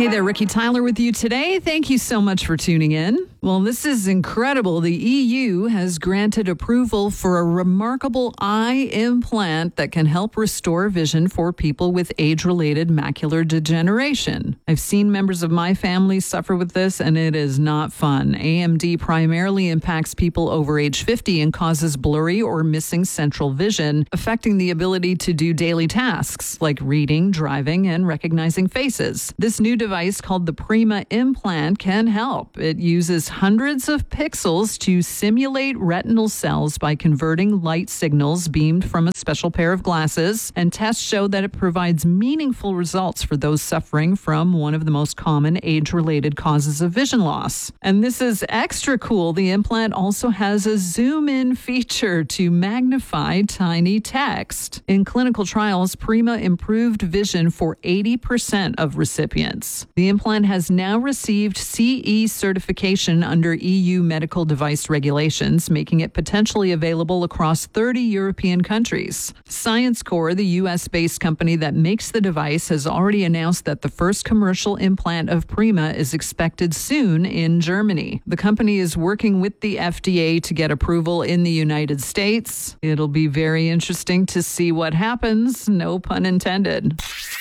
Hey there, Ricky Tyler with you today. Thank you so much for tuning in. Well, this is incredible. The EU has granted approval for a remarkable eye implant that can help restore vision for people with age-related macular degeneration. I've seen members of my family suffer with this, and it is not fun. AMD primarily impacts people over age 50 and causes blurry or missing central vision, affecting the ability to do daily tasks like reading, driving, and recognizing faces. This new device called the Prima implant can help. It uses hundreds of pixels to simulate retinal cells by converting light signals beamed from a special pair of glasses, and tests show that it provides meaningful results for those suffering from one of the most common age-related causes of vision loss. And this is extra cool. The implant also has a zoom-in feature to magnify tiny text. In clinical trials, Prima improved vision for 80% of recipients. The implant has now received CE certification under EU medical device regulations, making it potentially available across 30 European countries. ScienceCore, the US-based company that makes the device, has already announced that the first commercial implant of Prima is expected soon in Germany. The company is working with the FDA to get approval in the United States. It'll be very interesting to see what happens, no pun intended.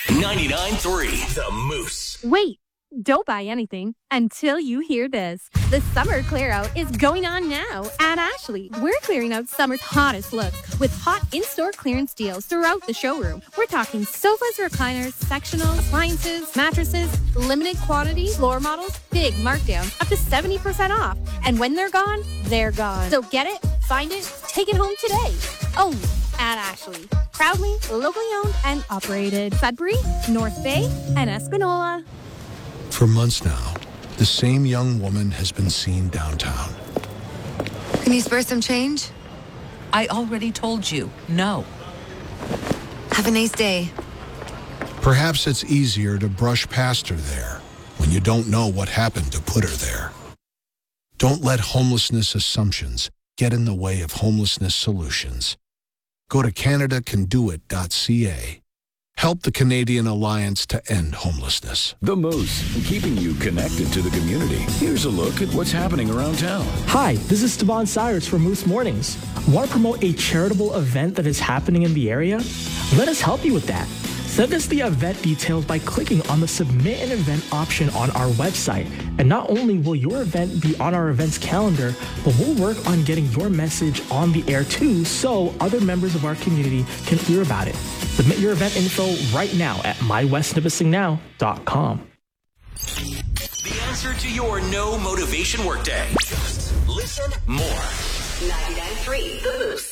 99.3 The Moose. Wait, don't buy anything until you hear this. The summer clear out is going on now at Ashley. We're clearing out summer's hottest looks with hot in-store clearance deals throughout the showroom. We're talking sofas, recliners, sectionals, appliances, mattresses, limited quantity, floor models, big markdowns, up to 70% off. And when they're gone, they're gone. So get it, find it, take it home today. Only at Ashley. Proudly, locally owned and operated. Sudbury, North Bay, and Espanola. For months now, the same young woman has been seen downtown. Can you spare some change? I already told you, no. Have a nice day. Perhaps it's easier to brush past her there when you don't know what happened to put her there. Don't let homelessness assumptions get in the way of homelessness solutions. Go to CanadaCanDoIt.ca. Help the Canadian Alliance to End Homelessness. The Moose, keeping you connected to the community. Here's a look at what's happening around town. Hi, this is Stevan Cyrus from Moose Mornings. Want to promote a charitable event that is happening in the area? Let us help you with that. Send us the event details by clicking on the Submit an Event option on our website. And not only will your event be on our events calendar, but we'll work on getting your message on the air too, so other members of our community can hear about it. Submit your event info right now at mywestnipissingnow.com. The answer to your no motivation workday. Just listen more. 99.3 The Moose.